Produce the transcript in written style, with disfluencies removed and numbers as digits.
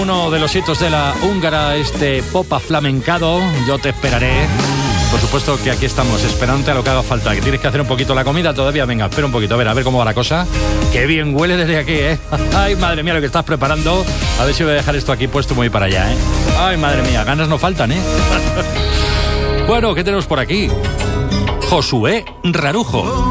uno de los hitos de la húngara, este pop aflamencado, Yo te esperaré. Por supuesto que aquí estamos, esperándote a lo que haga falta. Que tienes que hacer un poquito la comida todavía. Venga, espera un poquito, a ver cómo va la cosa. Qué bien huele desde aquí, ¿eh? Ay, madre mía, lo que estás preparando. A ver si voy a dejar esto aquí puesto muy para allá, ¿eh? Ay, madre mía, ganas no faltan, ¿eh? Bueno, ¿qué tenemos por aquí? Josué Rarujo.